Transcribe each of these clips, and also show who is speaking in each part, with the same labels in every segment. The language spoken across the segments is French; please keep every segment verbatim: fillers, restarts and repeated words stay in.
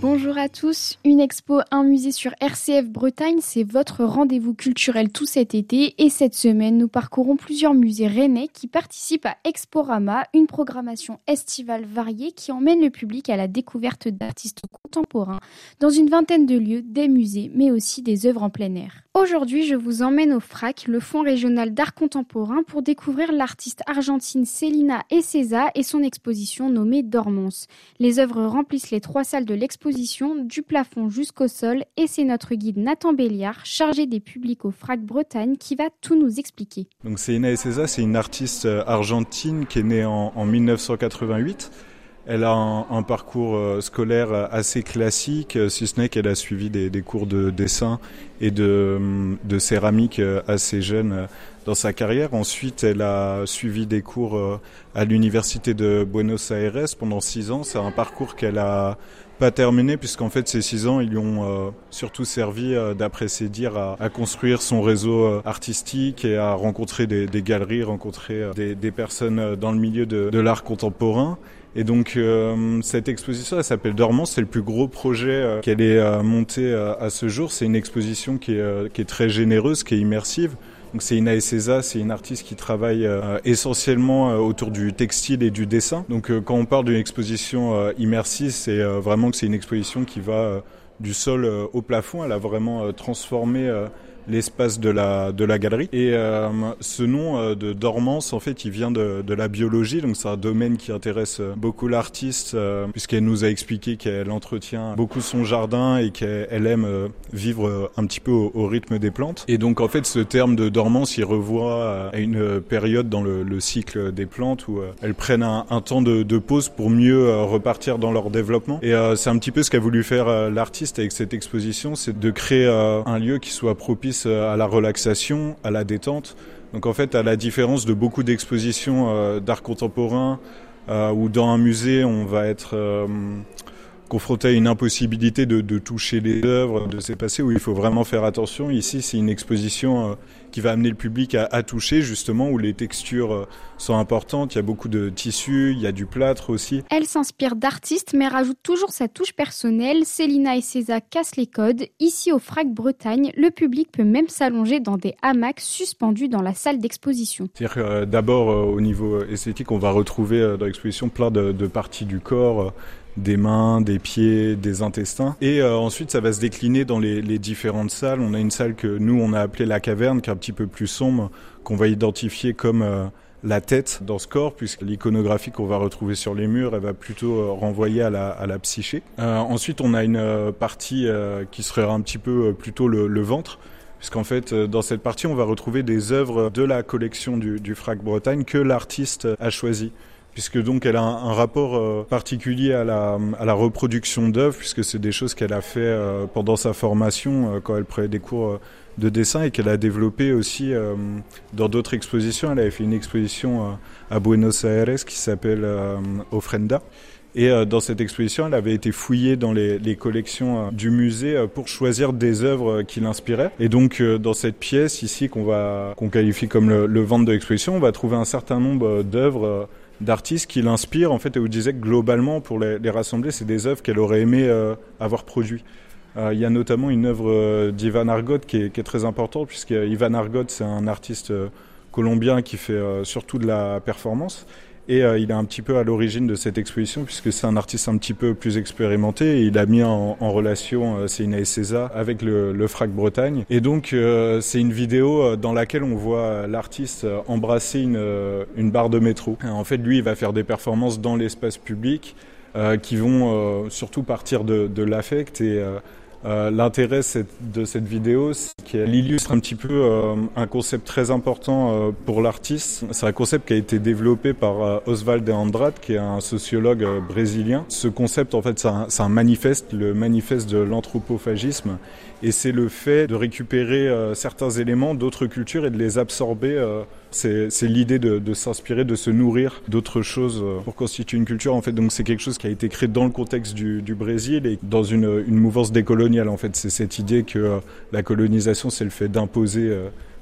Speaker 1: Bonjour à tous, une expo, un musée sur R C F Bretagne, c'est votre rendez-vous culturel tout cet été et cette semaine nous parcourons plusieurs musées rennais qui participent à Exporama, une programmation estivale variée qui emmène le public à la découverte d'artistes contemporains dans une vingtaine de lieux, des musées mais aussi des œuvres en plein air. Aujourd'hui, je vous emmène au F R A C, le Fonds régional d'art contemporain, pour découvrir l'artiste argentine Celina Ecesa et son exposition nommée Dormance. Les œuvres remplissent les trois salles de l'exposition, du plafond jusqu'au sol, et c'est notre guide Nathan Béliard, chargé des publics au F R A C Bretagne, qui va tout nous expliquer.
Speaker 2: Donc Celina Ecesa, c'est une artiste argentine qui est née en, en dix-neuf cent quatre-vingt-huit. Elle a un, un parcours scolaire assez classique, si ce n'est qu'elle a suivi des, des cours de dessin et de, de céramique assez jeune dans sa carrière. Ensuite, elle a suivi des cours à l'université de Buenos Aires pendant six ans. C'est un parcours qu'elle a pas terminé puisqu'en fait ces six ans ils lui ont euh, surtout servi euh, d'après ses dires à, à construire son réseau euh, artistique et à rencontrer des, des galeries, rencontrer euh, des, des personnes euh, dans le milieu de, de l'art contemporain. Et donc euh, cette exposition elle s'appelle Dormance, c'est le plus gros projet euh, qu'elle ait euh, monté euh, à ce jour. C'est une exposition qui est, euh, qui est très généreuse, qui est immersive. Donc Celina Ecesa, c'est une artiste qui travaille euh, essentiellement euh, autour du textile et du dessin. Donc euh, quand on parle d'une exposition euh, immersive, c'est euh, vraiment que c'est une exposition qui va euh, du sol euh, au plafond. Elle a vraiment euh, transformé euh, l'espace de la de la galerie. Et euh, ce nom euh, de Dormance, en fait, il vient de, de la biologie. Donc c'est un domaine qui intéresse beaucoup l'artiste, euh, puisqu'elle nous a expliqué qu'elle entretient beaucoup son jardin et qu'elle aime euh, vivre un petit peu au, au rythme des plantes. Et donc en fait, ce terme de dormance, il revoit à une période dans le, le cycle des plantes où euh, elles prennent un, un temps de, de pause pour mieux euh, repartir dans leur développement. Et euh, c'est un petit peu ce qu'a voulu faire euh, l'artiste avec cette exposition, c'est de créer euh, un lieu qui soit propice à la relaxation, à la détente. Donc en fait, à la différence de beaucoup d'expositions euh, d'art contemporain euh, où dans un musée, on va être euh, confronté à une impossibilité de, de toucher les œuvres, de s'effacer, où il faut vraiment faire attention. Ici, c'est une exposition euh, qui va amener le public à, à toucher, justement, où les textures euh, sont importantes. Il y a beaucoup de tissus, il y a du plâtre aussi.
Speaker 1: Elle s'inspire d'artistes, mais rajoute toujours sa touche personnelle. Celina Ecesa casse les codes. Ici, au F R A C Bretagne, le public peut même s'allonger dans des hamacs suspendus dans la salle d'exposition.
Speaker 2: C'est-à-dire que euh, d'abord, euh, au niveau esthétique, on va retrouver euh, dans l'exposition plein de, de parties du corps, euh, des mains, des pieds, des intestins. Et euh, ensuite, ça va se décliner dans les, les différentes salles. On a une salle que nous, on a appelée la caverne, qui est un petit peu plus sombre, qu'on va identifier comme euh, la tête dans ce corps, puisque l'iconographie qu'on va retrouver sur les murs, elle va plutôt euh, renvoyer à la, à la psyché. Euh, ensuite, on a une euh, partie euh, qui serait un petit peu euh, plutôt le, le ventre, puisqu'en fait, euh, dans cette partie, on va retrouver des œuvres de la collection du, du F R A C Bretagne que l'artiste a choisi. Puisque donc elle a un, un rapport euh, particulier à la, à la reproduction d'œuvres, puisque c'est des choses qu'elle a fait euh, pendant sa formation, euh, quand elle prenait des cours euh, de dessin, et qu'elle a développé aussi euh, dans d'autres expositions. Elle avait fait une exposition euh, à Buenos Aires qui s'appelle euh, Ofrenda. Et euh, dans cette exposition, elle avait été fouillée dans les, les collections euh, du musée euh, pour choisir des œuvres euh, qui l'inspiraient. Et donc, euh, dans cette pièce ici qu'on va qu'on qualifie comme le, le ventre de l'exposition, on va trouver un certain nombre euh, d'œuvres euh, d'artistes qui l'inspirent, en fait, et vous disait que globalement, pour les, les rassembler, c'est des œuvres qu'elle aurait aimé euh, avoir produites. Euh, il y a notamment une œuvre euh, d'Ivan Argote qui est, qui est très importante, puisque Ivan Argote, c'est un artiste euh, colombien qui fait euh, surtout de la performance. Et euh, il est un petit peu à l'origine de cette exposition, puisque c'est un artiste un petit peu plus expérimenté, et il a mis en, en relation euh, Celina Ecesa avec le, le F R A C Bretagne. Et donc euh, c'est une vidéo dans laquelle on voit l'artiste embrasser une, une barre de métro. En fait, lui, il va faire des performances dans l'espace public euh, qui vont euh, surtout partir de, de l'affect. Et euh, euh, l'intérêt de cette vidéo, c'est qu'elle illustre un petit peu euh, un concept très important euh, pour l'artiste. C'est un concept qui a été développé par euh, Oswald de Andrade, qui est un sociologue euh, brésilien. Ce concept, en fait, c'est un, c'est un manifeste, le manifeste de l'anthropophagisme. Et c'est le fait de récupérer euh, certains éléments d'autres cultures et de les absorber. Euh, c'est, c'est l'idée de, de s'inspirer, de se nourrir d'autres choses euh, pour constituer une culture. En fait, donc c'est quelque chose qui a été créé dans le contexte du, du Brésil et dans une, une mouvance décoloniale. En fait, c'est cette idée que euh, la colonisation, c'est le fait d'imposer euh,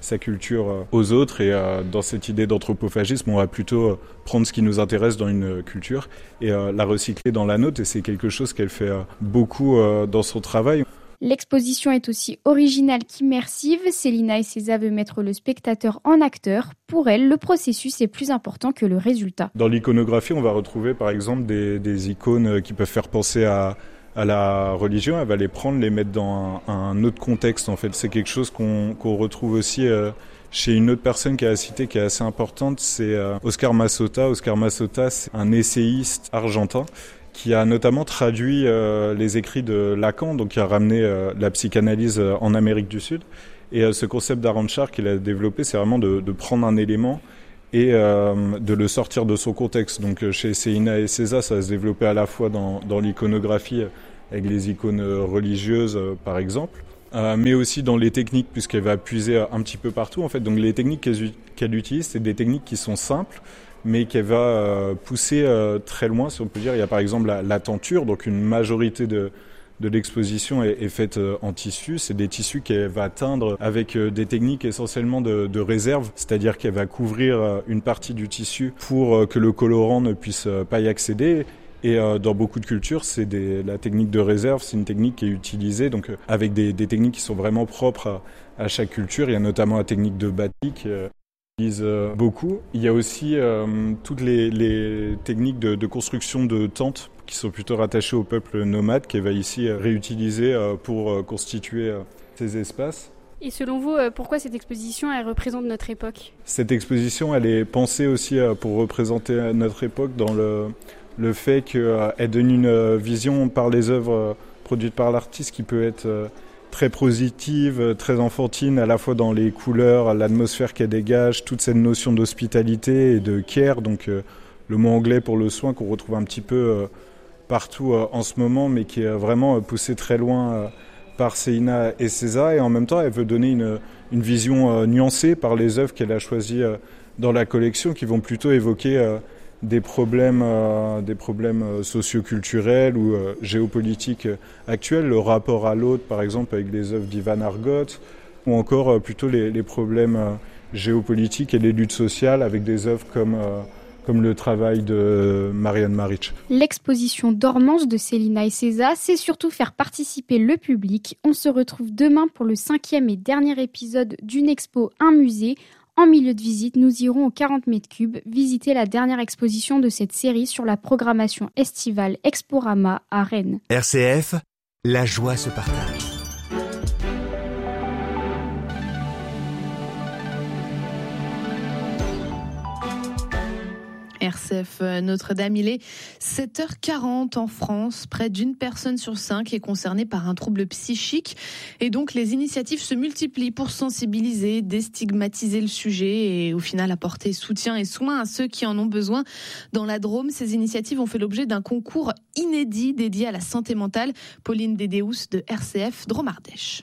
Speaker 2: sa culture euh, aux autres. Et euh, dans cette idée d'anthropophagisme, on va plutôt euh, prendre ce qui nous intéresse dans une culture et euh, la recycler dans la nôtre. Et c'est quelque chose qu'elle fait euh, beaucoup euh, dans son travail.
Speaker 1: L'exposition est aussi originale qu'immersive. Célina Eceza veut mettre le spectateur en acteur. Pour elle, le processus est plus important que le résultat.
Speaker 2: Dans l'iconographie, on va retrouver par exemple des, des icônes qui peuvent faire penser à, à la religion. Elle va les prendre, les mettre dans un, un autre contexte. En fait, c'est quelque chose qu'on, qu'on retrouve aussi euh, chez une autre personne qui a cité, qui est assez importante. C'est euh, Oscar Massota. Oscar Massota, c'est un essayiste argentin qui a notamment traduit euh, les écrits de Lacan, donc qui a ramené euh, la psychanalyse euh, en Amérique du Sud. Et euh, ce concept d'Aranchar qu'il a développé, c'est vraiment de, de prendre un élément et euh, de le sortir de son contexte. Donc euh, chez Célina Eceza, ça va se développer à la fois dans, dans l'iconographie, avec les icônes religieuses euh, par exemple, euh, mais aussi dans les techniques, puisqu'elle va puiser un petit peu partout. En fait. Donc les techniques qu'elle, qu'elle utilise, c'est des techniques qui sont simples, mais qu'elle va euh, pousser euh, très loin, si on peut dire. Il y a par exemple la, la tenture, donc une majorité de, de l'exposition est, est faite euh, en tissu. C'est des tissus qu'elle va teindre avec euh, des techniques essentiellement de, de réserve, c'est-à-dire qu'elle va couvrir euh, une partie du tissu pour euh, que le colorant ne puisse euh, pas y accéder. Et euh, dans beaucoup de cultures, c'est des, la technique de réserve, c'est une technique qui est utilisée donc, euh, avec des, des techniques qui sont vraiment propres à, à chaque culture. Il y a notamment la technique de batik, euh, utilise beaucoup. Il y a aussi euh, toutes les, les techniques de, de construction de tentes qui sont plutôt rattachées au peuple nomade, qu'elle va ici réutiliser euh, pour euh, constituer euh, ces espaces.
Speaker 3: Et selon vous, pourquoi cette exposition elle représente notre époque ?
Speaker 2: Cette exposition, elle est pensée aussi euh, pour représenter notre époque dans le, le fait qu'elle euh, donne une vision par les œuvres euh, produites par l'artiste qui peut être euh, très positive, très enfantine, à la fois dans les couleurs, l'atmosphère qu'elle dégage, toute cette notion d'hospitalité et de care, donc euh, le mot anglais pour le soin qu'on retrouve un petit peu euh, partout euh, en ce moment, mais qui est vraiment euh, poussé très loin euh, par Célina Eceza. Et en même temps, elle veut donner une, une vision euh, nuancée par les œuvres qu'elle a choisies euh, dans la collection, qui vont plutôt évoquer euh, des problèmes, euh, des problèmes euh, socioculturels ou euh, géopolitiques euh, actuels, le rapport à l'autre, par exemple, avec les œuvres d'Ivan Argot, ou encore euh, plutôt les, les problèmes euh, géopolitiques et les luttes sociales avec des œuvres comme, euh, comme le travail de Marianne Maric.
Speaker 1: L'exposition Dormance de Célina Eceza, c'est surtout faire participer le public. On se retrouve demain pour le cinquième et dernier épisode d'une expo Un musée. En milieu de visite, nous irons au quarante mètres cubes visiter la dernière exposition de cette série sur la programmation estivale Exporama à Rennes.
Speaker 4: R C F, la joie se partage.
Speaker 5: R C F Notre-Dame, il est sept heures quarante en France. Près d'une personne sur cinq est concernée par un trouble psychique. Et donc, les initiatives se multiplient pour sensibiliser, déstigmatiser le sujet et au final apporter soutien et soin à ceux qui en ont besoin. Dans la Drôme, ces initiatives ont fait l'objet d'un concours inédit dédié à la santé mentale. Pauline Dédéus de R C F Drôme-Ardèche.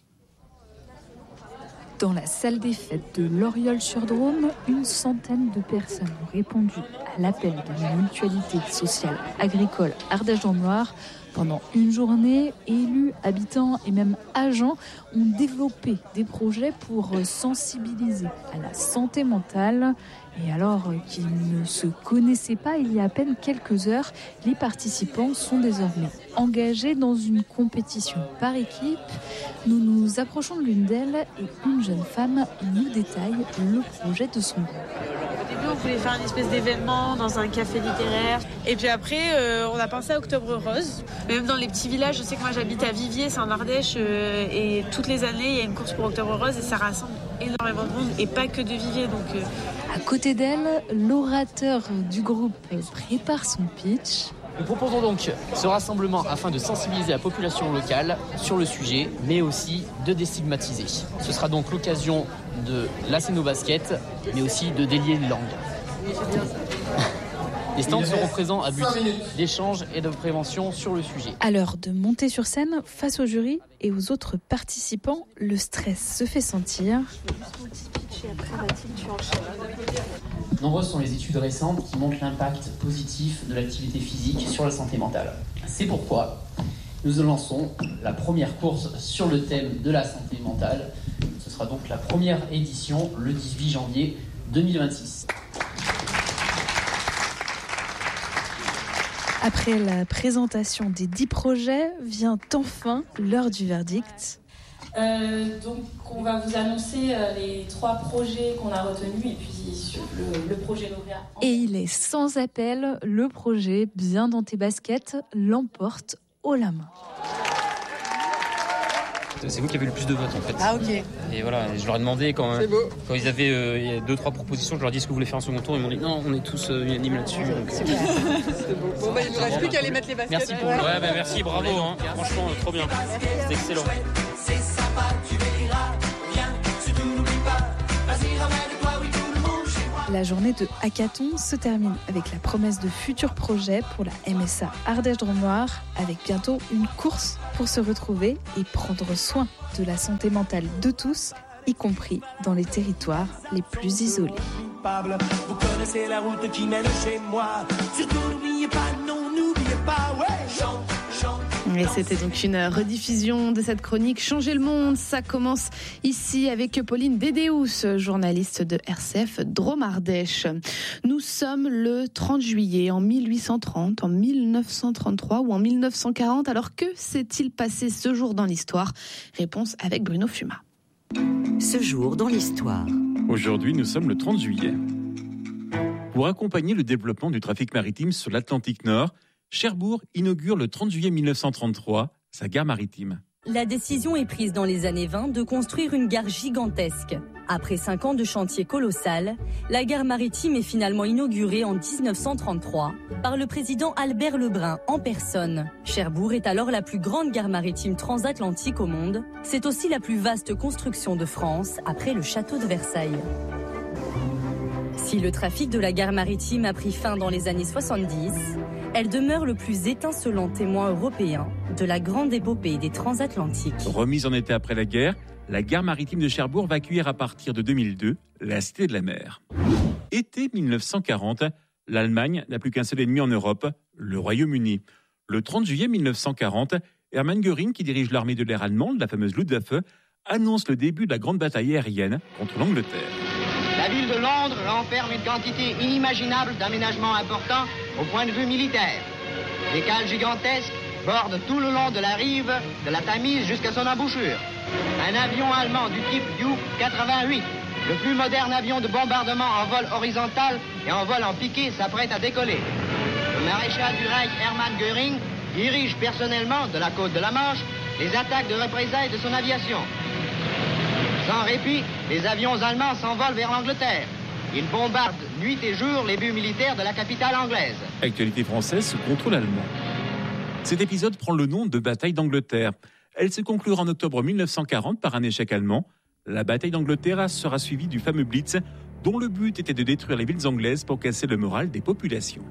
Speaker 6: Dans la salle des fêtes de Loriol-sur-Drôme, une centaine de personnes ont répondu à l'appel de la mutualité sociale agricole Ardèche dans le Noir. Pendant une journée, élus, habitants et même agents ont développé des projets pour sensibiliser à la santé mentale. Et alors qu'ils ne se connaissaient pas il y a à peine quelques heures, les participants sont désormais engagés dans une compétition par équipe. Nous nous approchons de l'une d'elles et une jeune femme nous détaille le projet de son groupe.
Speaker 7: Au début, on voulait faire une espèce d'événement dans un café littéraire. Et puis après, euh, on a pensé à Octobre Rose. Même dans les petits villages, je sais que moi j'habite à Viviers, c'est en Ardèche. Euh, et toutes les années, il y a une course pour Octobre Rose et ça rassemble énormément de monde et pas que de Viviers. Donc, euh...
Speaker 6: À côté d'elle, l'orateur du groupe prépare son pitch.
Speaker 8: Nous proposons donc ce rassemblement afin de sensibiliser la population locale sur le sujet, mais aussi de déstigmatiser. Ce sera donc l'occasion de lasser nos baskets, mais aussi de délier les langues. Les stands seront présents à but d'échange et de prévention sur le sujet.
Speaker 6: À l'heure de monter sur scène, face au jury et aux autres participants, le stress se fait sentir.
Speaker 8: Nombreuses sont les études récentes qui montrent l'impact positif de l'activité physique sur la santé mentale. C'est pourquoi nous lançons la première course sur le thème de la santé mentale. Ce sera sera donc la première édition le dix-huit janvier deux mille vingt-six.
Speaker 6: Après la présentation des dix projets, vient enfin l'heure du verdict.
Speaker 9: Euh, donc on va vous annoncer euh, les trois projets qu'on a retenus et puis sur le, le projet lauréat.
Speaker 6: Et il est sans appel, le projet Bien dans tes baskets l'emporte haut la main.
Speaker 10: C'est vous qui avez le plus de votes en fait.
Speaker 11: Ah ok.
Speaker 10: Et voilà, je leur ai demandé quand, quand ils avaient euh, deux trois propositions, je leur ai dit est-ce que vous voulez faire un second tour, ils m'ont dit non, on est tous euh, unanimes là-dessus. Donc...
Speaker 11: C'est beau. Bon bah il ne nous reste plus qu'à aller mettre les baskets.
Speaker 10: Merci pour ouais. le... ouais, bah, merci, bravo, hein. Franchement euh, trop bien, c'est excellent.
Speaker 12: C'est sympa, tu verras, viens, surtout n'oublie pas, vas-y ramène-toi, oui tout le monde chez moi.
Speaker 6: La journée de hackathon se termine avec la promesse de futurs projets pour la M S A Ardèche-Drôme-Noir, avec bientôt une course pour se retrouver et prendre soin de la santé mentale de tous, y compris dans les territoires les plus isolés.
Speaker 12: Vous connaissez la route qui mène chez moi, surtout n'oubliez pas, non n'oubliez pas, ouais, chante, chante.
Speaker 5: Et c'était donc une rediffusion de cette chronique Changer le monde. Ça commence ici avec Pauline Dédéus, journaliste de R C F Drôme-Ardèche. Nous sommes le trente juillet en mille huit cent trente, en mille neuf cent trente-trois ou en mille neuf cent quarante. Alors que s'est-il passé ce jour dans l'histoire ? Réponse avec Bruno Fuma.
Speaker 13: Ce jour dans l'histoire.
Speaker 14: Aujourd'hui, nous sommes le trente juillet. Pour accompagner le développement du trafic maritime sur l'Atlantique Nord, Cherbourg inaugure le trente juillet mille neuf cent trente-trois sa gare maritime.
Speaker 15: La décision est prise dans les années vingt de construire une gare gigantesque. Après cinq ans de chantier colossal, la gare maritime est finalement inaugurée en dix-neuf cent trente-trois par le président Albert Lebrun en personne. Cherbourg est alors la plus grande gare maritime transatlantique au monde. C'est aussi la plus vaste construction de France après le château de Versailles. Si le trafic de la gare maritime a pris fin dans les années soixante-dix, elle demeure le plus étincelant témoin européen de la grande épopée des transatlantiques.
Speaker 14: Remise en état après la guerre, la gare maritime de Cherbourg va accueillir à partir de deux mille deux la Cité de la Mer. Été mille neuf cent quarante, l'Allemagne n'a plus qu'un seul ennemi en Europe, le Royaume-Uni. Le trente juillet mille neuf cent quarante, Hermann Göring, qui dirige l'armée de l'air allemande, la fameuse Luftwaffe, annonce le début de la grande bataille aérienne contre l'Angleterre.
Speaker 16: La ville de Londres renferme une quantité inimaginable d'aménagements importants au point de vue militaire. Des cales gigantesques bordent tout le long de la rive de la Tamise jusqu'à son embouchure. Un avion allemand du type U quatre-vingt-huit, le plus moderne avion de bombardement en vol horizontal et en vol en piqué, s'apprête à décoller. Le maréchal du Reich Hermann Göring dirige personnellement de la côte de la Manche les attaques de représailles de son aviation. Sans répit, les avions allemands s'envolent vers l'Angleterre. Ils bombardent nuit et jour les buts militaires de la capitale anglaise.
Speaker 14: Actualité française sous contrôle allemand. Cet épisode prend le nom de bataille d'Angleterre. Elle se conclura en octobre mille neuf cent quarante par un échec allemand. La bataille d'Angleterre sera suivie du fameux Blitz, dont le but était de détruire les villes anglaises pour casser le moral des populations.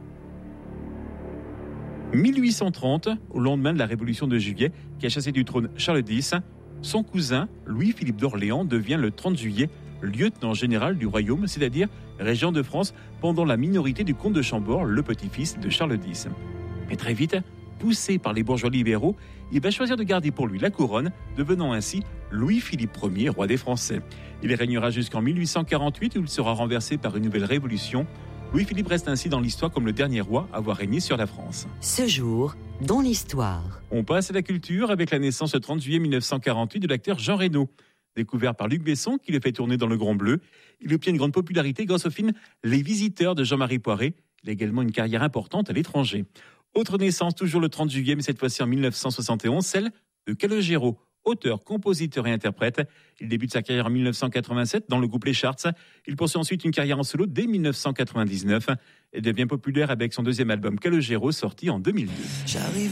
Speaker 14: mille huit cent trente, au lendemain de la Révolution de Juillet, qui a chassé du trône Charles X, son cousin, Louis-Philippe d'Orléans, devient le trente juillet lieutenant général du royaume, c'est-à-dire régent de France, pendant la minorité du comte de Chambord, le petit-fils de Charles X. Mais très vite, poussé par les bourgeois libéraux, il va choisir de garder pour lui la couronne, devenant ainsi Louis-Philippe Ier, roi des Français. Il régnera jusqu'en mille huit cent quarante-huit, où il sera renversé par une nouvelle révolution. Louis-Philippe reste ainsi dans l'histoire comme le dernier roi à avoir régné sur la France.
Speaker 13: Ce jour, dans l'histoire.
Speaker 14: On passe à la culture avec la naissance le trente juillet mille neuf cent quarante-huit de l'acteur Jean Reno. Découvert par Luc Besson, qui le fait tourner dans Le Grand Bleu, il obtient une grande popularité grâce au film Les Visiteurs de Jean-Marie Poiré. Il a également une carrière importante à l'étranger. Autre naissance, toujours le trente juillet, mais cette fois-ci en mille neuf cent soixante et onze, celle de Calogero, auteur, compositeur et interprète. Il débute sa carrière en mille neuf cent quatre-vingt-sept dans le groupe Les Charts. Il poursuit ensuite une carrière en solo dès mille neuf cent quatre-vingt-dix-neuf et devient populaire avec son deuxième album Calogero, sorti en deux mille deux. J'arrive